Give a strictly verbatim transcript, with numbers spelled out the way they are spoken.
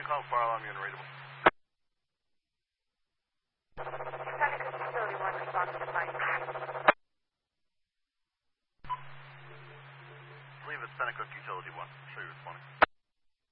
call fire alarm unit readable. Seneca Utility one response to five. Leave at Seneca Utility one. I'm sure you're responding.